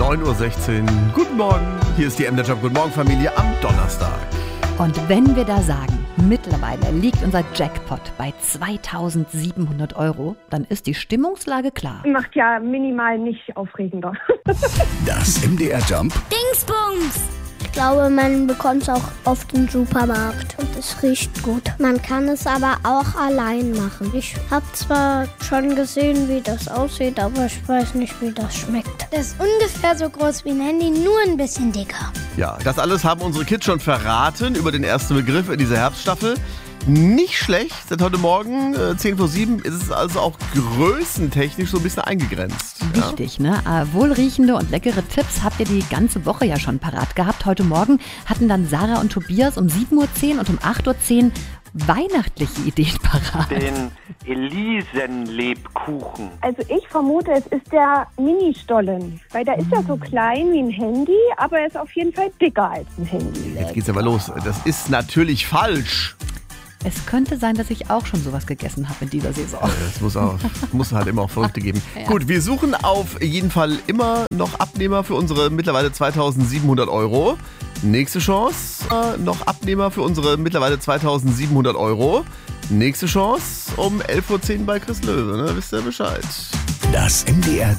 9:16 Uhr. Guten Morgen, hier ist die MDR Job Guten Morgen Familie am Donnerstag. Und wenn wir da sagen, mittlerweile liegt unser Jackpot bei 2.700 €, dann ist die Stimmungslage klar. Macht ja minimal nicht aufregender. Das MDR Jump Dingsbums! Ich glaube, man bekommt es auch auf dem Supermarkt und es riecht gut. Man kann es aber auch allein machen. Ich habe zwar schon gesehen, wie das aussieht, aber ich weiß nicht, wie das schmeckt. Das ist ungefähr so groß wie ein Handy, nur ein bisschen dicker. Ja, das alles haben unsere Kids schon verraten über den ersten Begriff in dieser Herbststaffel. Nicht schlecht, seit heute Morgen 7:10 ist es also auch größentechnisch so ein bisschen eingegrenzt. Ja? Wichtig, ne? Wohlriechende und leckere Tipps habt ihr die ganze Woche ja schon parat gehabt. Heute Morgen hatten dann Sarah und Tobias um 7:10 Uhr und um 8:10 Uhr weihnachtliche Ideen parat. Den Elisenlebkuchen. Also ich vermute, es ist der Mini-Stollen, weil der ist ja so klein wie ein Handy, aber er ist auf jeden Fall dicker als ein Handy. Jetzt geht's aber los. Das ist natürlich falsch. Es könnte sein, dass ich auch schon sowas gegessen habe in dieser Saison. Es muss halt immer auch Verrückte geben. Ja. Gut, wir suchen auf jeden Fall immer noch Abnehmer für unsere mittlerweile 2.700 €. Nächste Chance, noch Abnehmer für unsere mittlerweile 2.700 €. Nächste Chance um 11:10 Uhr bei Chris Löwe, ne? Wisst ihr Bescheid. Das MDR